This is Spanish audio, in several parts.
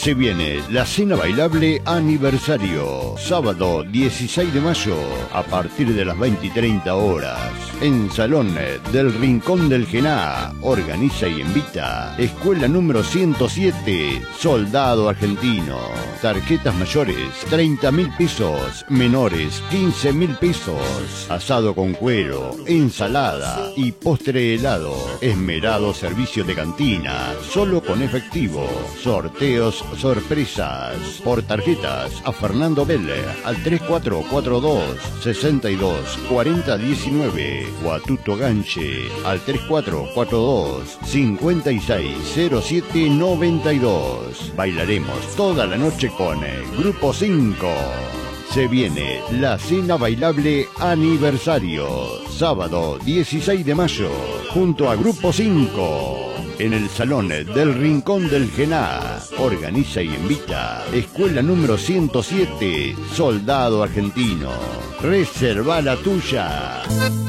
Se viene la cena bailable aniversario, sábado 16 de mayo, a partir de las 20:30 horas, en Salón del Rincón del Gená. Organiza y invita Escuela número 107, Soldado Argentino. Tarjetas mayores, 30.000 pesos, menores, 15.000 pesos. Asado con cuero, ensalada y postre helado. Esmerado servicio de cantina, solo con efectivo. Sorteos sorpresas. Por tarjetas a Fernando Beller al 3442 62 40 19 o a Tuto Ganche al 3442 56 07 92. Bailaremos toda la noche con Grupo 5. Se viene la cena bailable aniversario, sábado 16 de mayo, junto a Grupo 5. En el Salón del Rincón del Gená. Organiza y invita Escuela número 107, Soldado Argentino. Reserva la tuya.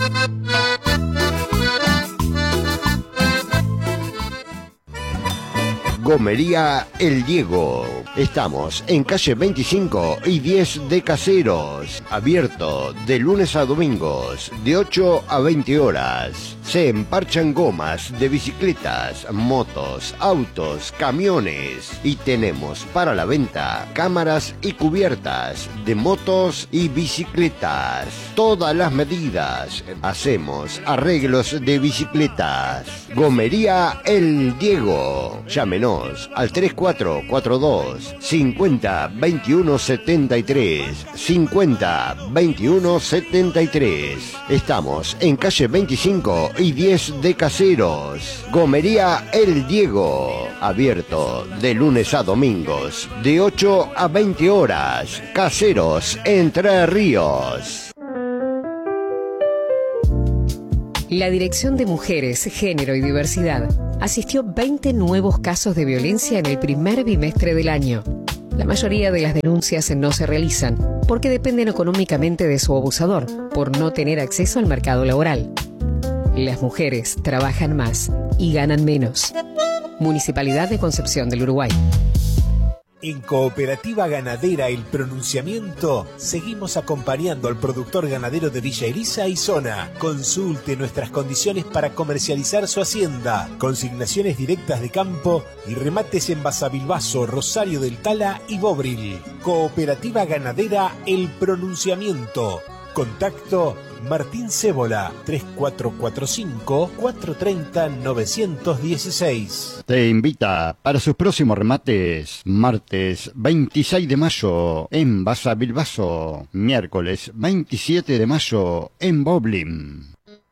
Gomería El Diego. Estamos en calle 25 y 10 de Caseros. Abierto de lunes a domingos, de 8 a 20 horas. Se emparchan gomas de bicicletas, motos, autos, camiones. Y tenemos para la venta cámaras y cubiertas de motos y bicicletas. Todas las medidas. Hacemos arreglos de bicicletas. Gomería El Diego. Llámenos al 3442 50 21 73 50 21 73. Estamos en calle 25 y 10 de Caseros. Gomería El Diego. Abierto de lunes a domingos, de 8 a 20 horas. Caseros, Entre Ríos. La Dirección de Mujeres, Género y Diversidad asistió 20 nuevos casos de violencia en el primer bimestre del año. La mayoría de las denuncias no se realizan porque dependen económicamente de su abusador por no tener acceso al mercado laboral. Las mujeres trabajan más y ganan menos. Municipalidad de Concepción del Uruguay. En Cooperativa Ganadera El Pronunciamiento seguimos acompañando al productor ganadero de Villa Elisa y zona. Consulte nuestras condiciones para comercializar su hacienda. Consignaciones directas de campo y remates en Basavilbaso, Rosario del Tala y Bobril. Cooperativa Ganadera El Pronunciamiento. Contacto Martín Cébola 3445-430-916. Te invita para sus próximos remates, martes 26 de mayo en Basavilbaso, miércoles 27 de mayo en Boblin.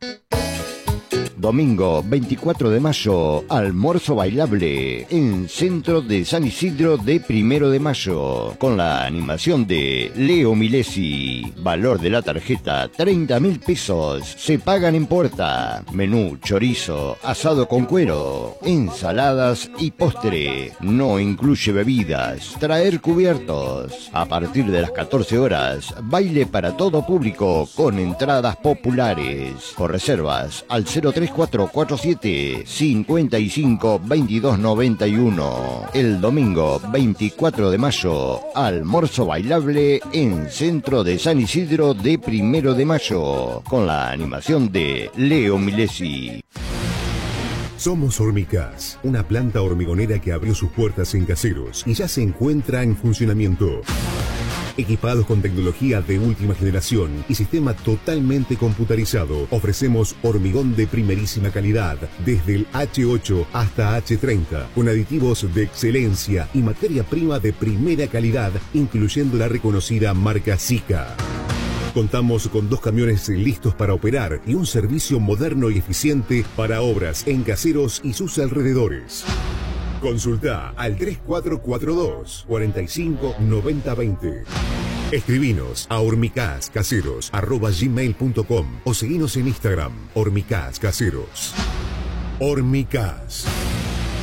Domingo 24 de mayo, almuerzo bailable en Centro de San Isidro de 1 de mayo, con la animación de Leo Milesi. Valor de la tarjeta 30.000 pesos, se pagan en puerta. Menú chorizo, asado con cuero, ensaladas y postre. No incluye bebidas, traer cubiertos. A partir de las 14 horas, baile para todo público con entradas populares. Por reservas al 03447 55 22 91. El domingo 24 de mayo, almuerzo bailable en Centro de San Isidro de 1 de mayo, con la animación de Leo Milesi. Somos Hormicas, una planta hormigonera que abrió sus puertas en Caseros y ya se encuentra en funcionamiento. Equipados con tecnología de última generación y sistema totalmente computarizado, ofrecemos hormigón de primerísima calidad, desde el H8 hasta H30, con aditivos de excelencia y materia prima de primera calidad, incluyendo la reconocida marca Sika. Contamos con 2 camiones listos para operar y un servicio moderno y eficiente para obras en Caseros y sus alrededores. Consulta al 3442 45 90 20. Escribinos a hormicascaseros@gmail.com o seguinos en Instagram, Hormicas Caseros. Hormicas.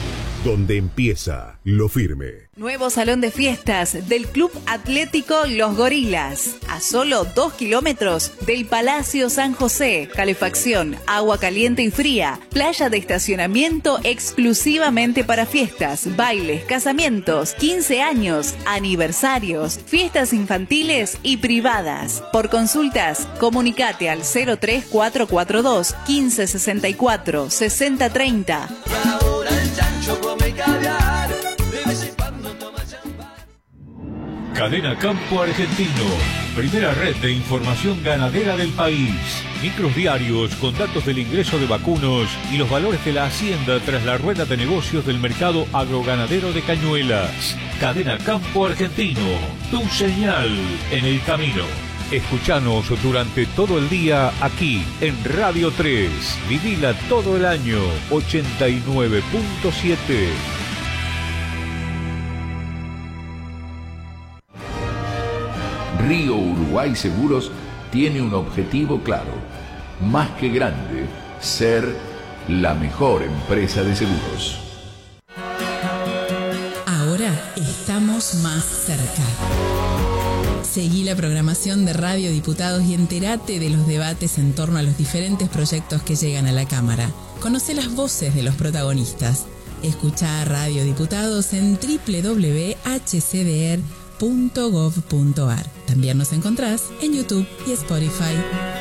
donde empieza lo firme. Nuevo salón de fiestas del Club Atlético Los Gorilas, a solo 2 kilómetros del Palacio San José. Calefacción, agua caliente y fría, playa de estacionamiento exclusivamente para fiestas, bailes, casamientos, 15 años, aniversarios, fiestas infantiles y privadas. Por consultas, comunicate al 03442 1564 6030. Cadena Campo Argentino, primera red de información ganadera del país. Micros diarios con datos del ingreso de vacunos y los valores de la hacienda tras la rueda de negocios del mercado agroganadero de Cañuelas. Cadena Campo Argentino, tu señal en el camino. Escuchanos durante todo el día aquí en Radio 3. Vivila todo el año, 89.7. Río Uruguay Seguros tiene un objetivo claro, más que grande, ser la mejor empresa de seguros. Ahora estamos más cerca. Seguí la programación de Radio Diputados y entérate de los debates en torno a los diferentes proyectos que llegan a la Cámara. Conoce las voces de los protagonistas. Escuchá a Radio Diputados en www.hcdr.gov.ar. También nos encontrás en YouTube y Spotify.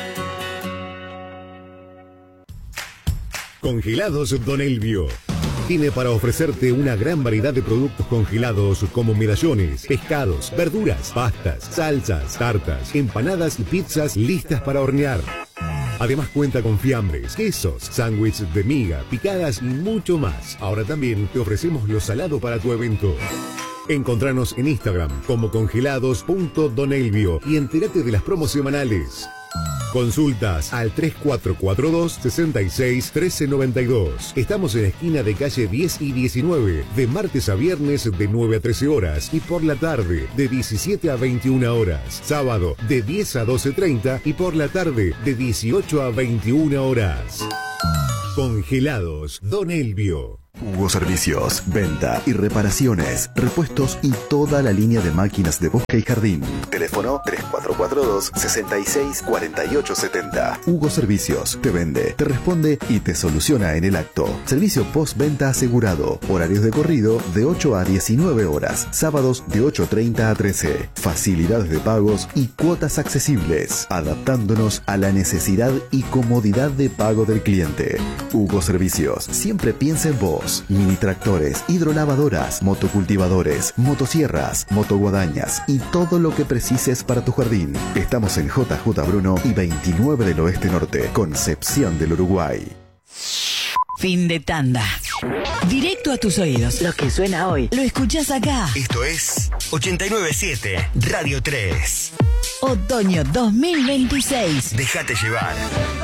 Congelados Don Elvio. Tiene para ofrecerte una gran variedad de productos congelados como medallones, pescados, verduras, pastas, salsas, tartas, empanadas y pizzas listas para hornear. Además cuenta con fiambres, quesos, sándwiches de miga, picadas y mucho más. Ahora también te ofrecemos lo salado para tu evento. Encontranos en Instagram como congelados.donelvio y entérate de las promos semanales. Consultas al 3442 66 1392. Estamos en la esquina de calle 10 y 19, de martes a viernes de 9 a 13 horas y por la tarde de 17 a 21 horas. Sábado de 10 a 12:30 y por la tarde de 18 a 21 horas. Congelados Don Elvio. Hugo Servicios, venta y reparaciones, repuestos y toda la línea de máquinas de bosque y jardín. Teléfono 3442 66 48 70. Hugo Servicios te vende, te responde y te soluciona en el acto. Servicio postventa asegurado. Horarios de corrido de 8 a 19 horas. Sábados de 8:30 a 13. Facilidades de pagos y cuotas accesibles, adaptándonos a la necesidad y comodidad de pago del cliente. Hugo Servicios siempre piensa en vos. Mini tractores, hidrolavadoras, motocultivadores, motosierras, motoguadañas y todo lo que precises para tu jardín. Estamos en JJ Bruno y 29 del Oeste Norte, Concepción del Uruguay. Fin de tanda. Directo a tus oídos. Lo que suena hoy, lo escuchás acá. Esto es 89.7 Radio 3. Otoño 2026. Déjate llevar.